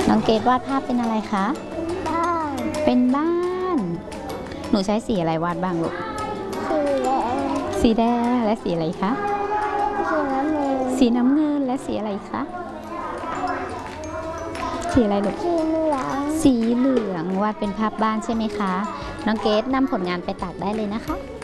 น้องเกดวาดภาพเป็นอะไรคะบ้านเป็นบ้าน หนูใช้สีอะไรวาดบ้างลูกสีแดงสีแดงและสีอะไรคะสีน้ำเงินสีน้ำเงินและสีอะไรคะ สีอะไรลูกสีเหลืองสีเหลืองวาดเป็นภาพบ้านใช่ไหมคะ น้องเกดนำผลงานไปตัดได้เลยนะคะ